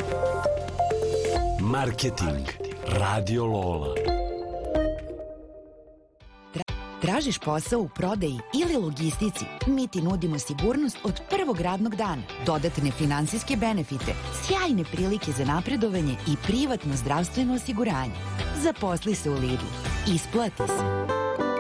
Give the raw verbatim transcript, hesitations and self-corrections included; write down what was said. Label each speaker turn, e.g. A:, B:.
A: Marketing. Radio Lola.
B: Tražiš posao u prodaji ili logistici? Mi ti nudimo sigurnost od prvog radnog dana, dodatne finansijske benefite, sjajne prilike za napredovanje i privatno zdravstveno osiguranje. Zaposli se u Lidlu. Isplati se.